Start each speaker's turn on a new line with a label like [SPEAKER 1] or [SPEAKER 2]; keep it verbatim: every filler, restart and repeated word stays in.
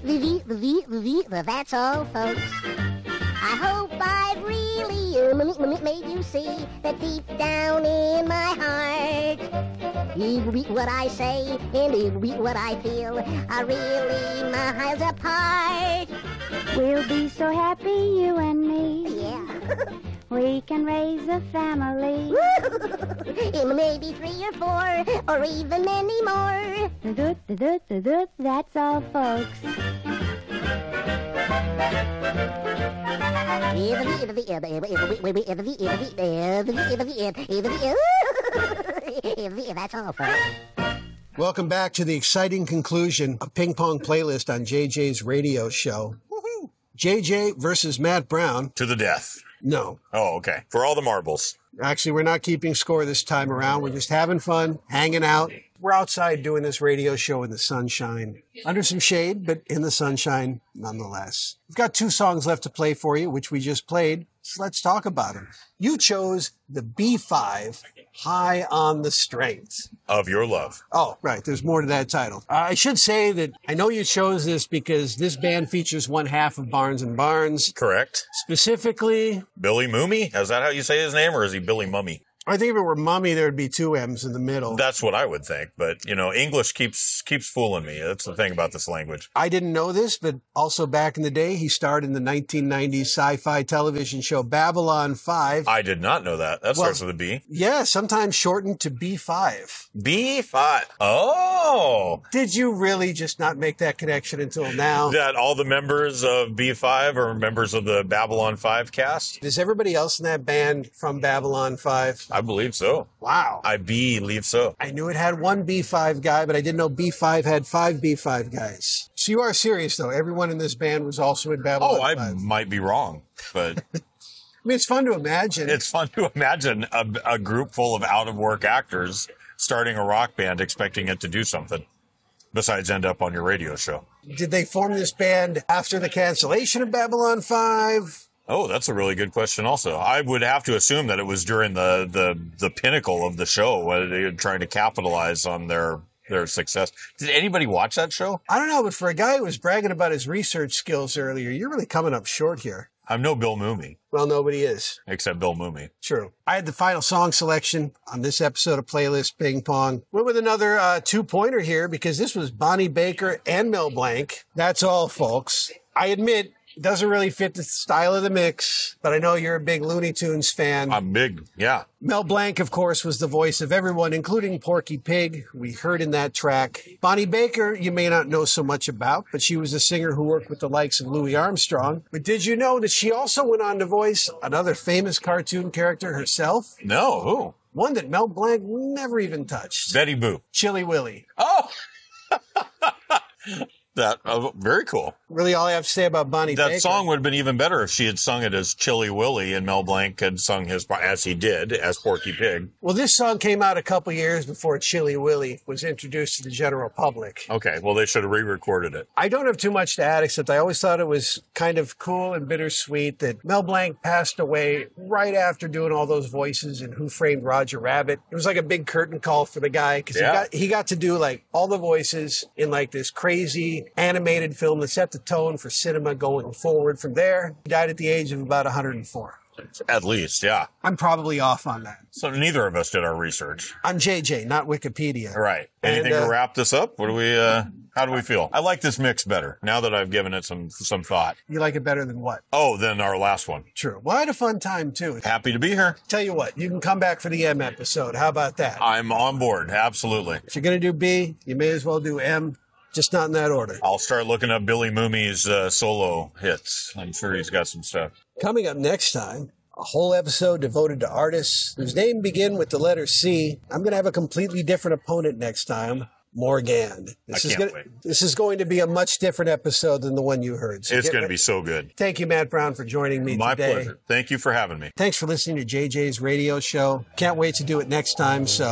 [SPEAKER 1] That's all, folks. I hope I've really uh, made you see that deep down in my heart, what I say and what I feel are really miles apart.
[SPEAKER 2] We'll be so happy, you and me.
[SPEAKER 1] Yeah.
[SPEAKER 2] We can raise a family.
[SPEAKER 1] Maybe three or four, or even many more.
[SPEAKER 2] That's all, folks.
[SPEAKER 1] That's all, folks.
[SPEAKER 3] Welcome back to the exciting conclusion of Ping Pong Playlist on J J's radio show. Woohoo! J J versus Matt Brown.
[SPEAKER 4] To the death.
[SPEAKER 3] No.
[SPEAKER 4] Oh, okay. For all the marbles.
[SPEAKER 3] Actually, we're not keeping score this time around. We're just having fun, hanging out. We're outside doing this radio show in the sunshine. Under some shade, but in the sunshine nonetheless. We've got two songs left to play for you, which we just played. So let's talk about them. You chose the B five, High on the Strength
[SPEAKER 4] of Your Love.
[SPEAKER 3] Oh, right. There's more to that title. Uh, I should say that I know you chose this because this band features one half of Barnes and Barnes.
[SPEAKER 4] Correct.
[SPEAKER 3] Specifically,
[SPEAKER 4] Billy Mooney? Is that how you say his name, or is he Billy Mummy?
[SPEAKER 3] I think if it were Mummy, there would be two M's in the middle.
[SPEAKER 4] That's what I would think. But, you know, English keeps keeps fooling me. That's the thing about this language.
[SPEAKER 3] I didn't know this, but also back in the day, he starred in the nineteen nineties sci-fi television show Babylon five.
[SPEAKER 4] I did not know that. That
[SPEAKER 3] well,
[SPEAKER 4] starts with a B.
[SPEAKER 3] Yeah, sometimes shortened to B five.
[SPEAKER 4] B five. Oh.
[SPEAKER 3] Did you really just not make that connection until now?
[SPEAKER 4] That all the members of B five are members of the Babylon five cast?
[SPEAKER 3] Is everybody else in that band from Babylon five?
[SPEAKER 4] I believe so.
[SPEAKER 3] Wow.
[SPEAKER 4] I believe so.
[SPEAKER 3] I knew it had one B five guy, but I didn't know B five had five B five guys. So you are serious, though. Everyone in this band was also in Babylon
[SPEAKER 4] Oh, I
[SPEAKER 3] five.
[SPEAKER 4] might be wrong, but...
[SPEAKER 3] I mean, it's fun to imagine.
[SPEAKER 4] It's fun to imagine a, a group full of out-of-work actors starting a rock band expecting it to do something besides end up on your radio show.
[SPEAKER 3] Did they form this band after the cancellation of Babylon five?
[SPEAKER 4] Oh, that's a really good question also. I would have to assume that it was during the, the, the pinnacle of the show when they were trying to capitalize on their their success. Did anybody watch that show?
[SPEAKER 3] I don't know, but for a guy who was bragging about his research skills earlier, you're really coming up short here.
[SPEAKER 4] I'm no Bill Mooney.
[SPEAKER 3] Well, nobody is.
[SPEAKER 4] Except Bill Mooney.
[SPEAKER 3] True. I had the final song selection on this episode of Playlist Ping Pong. Went with another uh, two-pointer here because this was Bonnie Baker and Mel Blanc. That's all, folks. I admit, it doesn't really fit the style of the mix, but I know you're a big Looney Tunes fan.
[SPEAKER 4] I'm big, yeah.
[SPEAKER 3] Mel Blanc, of course, was the voice of everyone, including Porky Pig, who we heard in that track. Bonnie Baker, you may not know so much about, but she was a singer who worked with the likes of Louis Armstrong. But did you know that she also went on to voice another famous cartoon character herself?
[SPEAKER 4] No, who?
[SPEAKER 3] One that Mel Blanc never even touched.
[SPEAKER 4] Betty Boop.
[SPEAKER 3] Chilly Willy.
[SPEAKER 4] Oh! That uh, very cool.
[SPEAKER 3] Really, all I have to say about Bonnie
[SPEAKER 4] that
[SPEAKER 3] Baker.
[SPEAKER 4] That song would have been even better if she had sung it as Chilly Willy and Mel Blanc had sung his part, as he did, as Porky Pig.
[SPEAKER 3] Well, this song came out a couple years before Chilly Willy was introduced to the general public.
[SPEAKER 4] Okay, well, they should have re-recorded it.
[SPEAKER 3] I don't have too much to add, except I always thought it was kind of cool and bittersweet that Mel Blanc passed away right after doing all those voices in Who Framed Roger Rabbit. It was like a big curtain call for the guy, because
[SPEAKER 4] yeah.
[SPEAKER 3] he got, he got to do like all the voices in like this crazy animated film that set the tone for cinema going forward from there. He died at the age of about one hundred four.
[SPEAKER 4] At least, yeah.
[SPEAKER 3] I'm probably off on that.
[SPEAKER 4] So neither of us did our research.
[SPEAKER 3] I'm J J, not Wikipedia.
[SPEAKER 4] Right. Anything and, uh, to wrap this up? What do we, uh, how do we feel? I like this mix better now that I've given it some, some thought.
[SPEAKER 3] You like it better than what?
[SPEAKER 4] Oh, than our last one.
[SPEAKER 3] True. Well, I had a fun time too.
[SPEAKER 4] Happy to be here.
[SPEAKER 3] Tell you what, you can come back for the M episode. How about that?
[SPEAKER 4] I'm on board. Absolutely.
[SPEAKER 3] If you're going to do B, you may as well do M. Just not in that order.
[SPEAKER 4] I'll start looking up Billy Mooney's uh, solo hits. I'm sure he's got some stuff.
[SPEAKER 3] Coming up next time, a whole episode devoted to artists whose name begin with the letter C. I'm going to have a completely different opponent next time, Morgan. This
[SPEAKER 4] I
[SPEAKER 3] is
[SPEAKER 4] can't
[SPEAKER 3] gonna,
[SPEAKER 4] wait.
[SPEAKER 3] This is going to be a much different episode than the one you heard.
[SPEAKER 4] So it's going to be so good.
[SPEAKER 3] Thank you, Matt Brown, for joining me
[SPEAKER 4] My
[SPEAKER 3] today.
[SPEAKER 4] pleasure. Thank you for having me.
[SPEAKER 3] Thanks for listening to J J's radio show. Can't wait to do it next time. So.